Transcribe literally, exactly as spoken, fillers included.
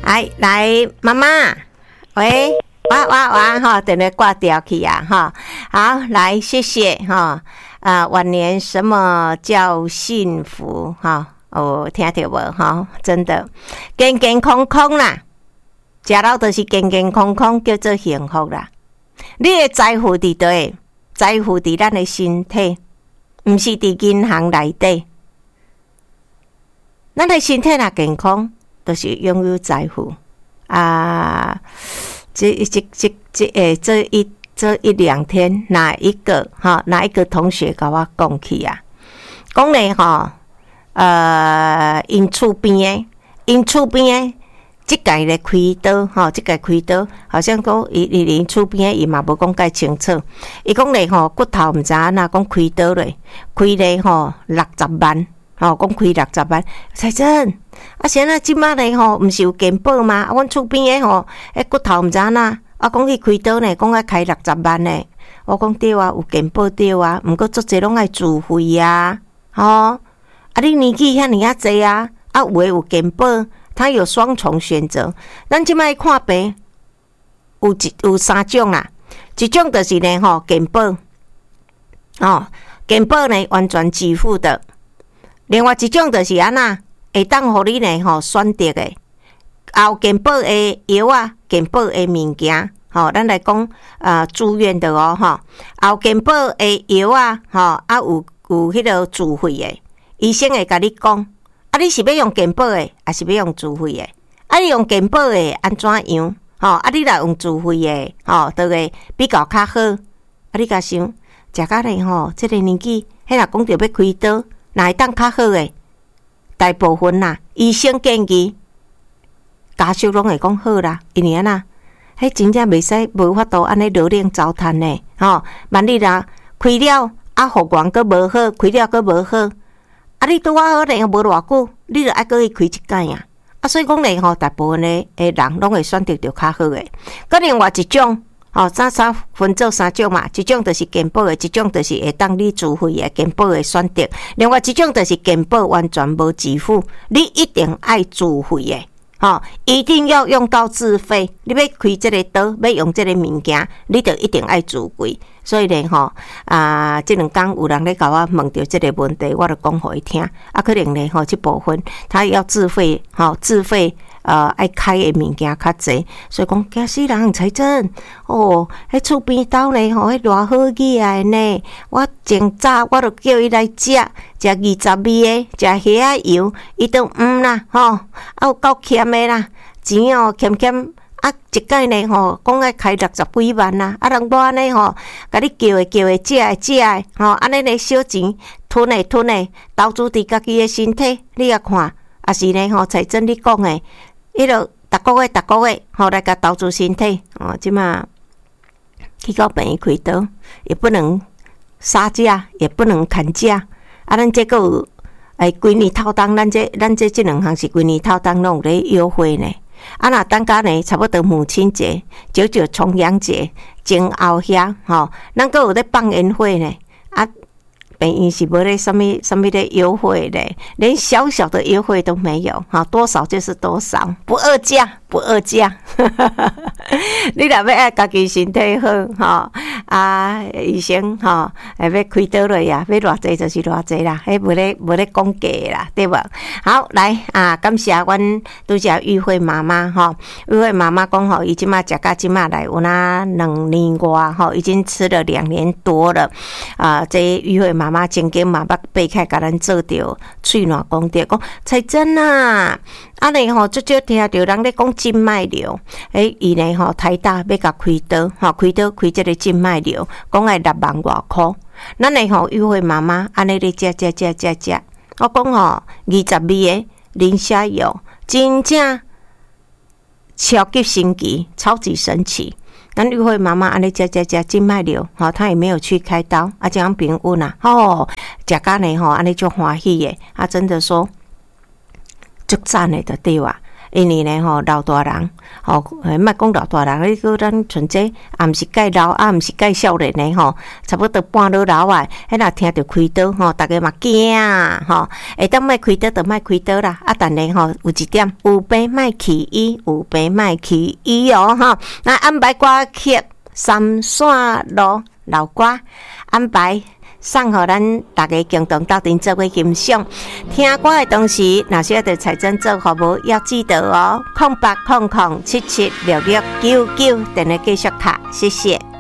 来来，妈妈，喂，哇哇哇哈，等下挂掉去啊哈。好，来，谢谢哈。啊，晚年什么叫幸福哈？哦，听到无哈？真的，健健康康啦，食到都是健健康康，叫做幸福啦。你的财富伫倒诶？财富伫咱的身体，毋是伫银行内底。咱的身体若健康，就是拥有财富啊！这这这这诶，这一这一两天，哪一个哈？哪一个同学甲我讲起啊？讲咧吼，呃，因厝边诶，因厝边诶。即届咧开刀吼，即届开刀，好像讲伊伊连厝边伊嘛无讲介清楚。伊讲咧吼，骨头毋知影哪讲开刀咧，开咧吼六十万，吼讲开六十万。才真啊，现在即马咧吼，毋是有健保吗？啊，阮厝边诶吼，迄骨头毋知影哪，啊讲去开刀咧，讲要开六十万咧。我讲对啊，有健保对啊，毋过足侪拢爱自费啊，吼、哦。啊，你年纪遐尔啊济啊，啊有诶有健保。他有双重选择，咱即摆看病有一有三种啦，一种就是呢吼健保，哦健保呢完全支付的，另外一种就是安那会当互你呢吼选择的，有健保的药啊，健保的物件，吼、哦、咱来讲呃住院的哦吼，有健保的药啊，吼啊有有迄个自费的，医生会甲你讲。啊！你是要用健保的，还是要用自费的？啊！你用健保的安怎样？吼、哦！啊！你若用自费的，吼、哦，就会比较较好。啊！你甲想，食甲咧吼，即、這個年紀，迄若講着要開刀，哪會當較好的？大部分啦，醫生建議，家屬攏會講好啦，因為安那，迄真正袂使無法度安尼熱臉糟蹋呢。吼、哦！萬一若開了，啊，服務閣無好，開了閣無好。啊！你拄啊好咧，無偌久，你著愛閣去開一間啊！啊，所以講咧吼，大部分咧誒人攏會選擇着較好誒。佮另外一種，吼、哦，三三分做三種嘛，一種就是健保誒，一種就是會當你自費誒健保誒選擇，另外一種就是健保完全無支付，你一定愛自費誒，吼、哦，一定要用到自費。你要開即個刀，要用即個物件，你著一定愛自費。所以咧吼，啊，即兩天有人咧甲我問到即個問題，我就講互伊聽。啊，可能咧吼，即部分他要自費，吼自費，呃，愛開誒物件較濟，所以講驚死人才真哦。迄厝邊兜咧吼，迄偌好起來呢。我前早我著叫伊來食，食二十味誒，食蝦仔油，伊都毋啦吼，啊有夠欠誒啦，錢哦欠欠。啊，一屆呢吼，講愛開六十幾萬啦，啊，人無安尼吼，甲你叫誒叫誒，食誒食誒，吼，安尼咧小錢吞誒吞誒，投資佇家己誒身體，你也看，啊是呢吼，才真你講誒，迄落逐個月逐個月，吼來甲投資身體，哦，即嘛去到病院開刀，也不能殺價，也不能砍價，啊，咱這個有誒，規年套當，咱這咱這這兩項是規年套當攏有咧優惠呢。啊，若等甲呢，差不多母親節、九九重陽節前後遐，吼，咱閣有咧放煙火呢。啊，病院是無咧什麼什麼咧優惠咧，連小小的優惠都沒有，哈，多少就是多少，不二價，不二價。你若要愛家己身體好，吼啊，醫生吼，要開刀了呀，要偌濟就是偌濟啦，迄無咧無咧講價啦，對無？好，來啊，感謝阮拄則玉慧媽媽吼，玉慧媽媽講吼，伊即馬食到即馬來有那兩年外吼，已經吃了兩年多了啊。這玉慧媽媽曾經嘛捌爬開甲咱做着喙暖講着講，才真啊！啊呢吼，足少聽着人咧講靜脈瘤，誒，伊呢吼台大要甲開刀，吼開刀開即個靜脈瘤，講愛六萬外箍。咱呢吼，玉慧媽媽安尼咧食食食食食，我講吼二十味誒磷蝦油，真正超級神奇，超級神奇。咱玉慧媽媽安尼食食食靜脈瘤，吼，她也沒有去開刀，啊，這樣平穩啊，吼，食甲呢吼安尼足歡喜誒，啊，真的說。足讚誒，就對哇！ 因为呢吼老大人吼，莫讲老大人，你讲咱像这也毋是介老，啊毋是介少年的吼，差不多半老老啊，迄若听着开刀吼，逐个嘛惊吼，会当莫开刀就莫开刀啦。啊，但是吼有一点，有病莫去医，有病莫去医哦吼。那安排歌曲《三线路》老歌，安排送互咱大家共同斗阵做伙欣赏。听歌的同时，若需要对财政做服务，要记得哦，空八空空七七六六九九，等下继续卡，谢谢。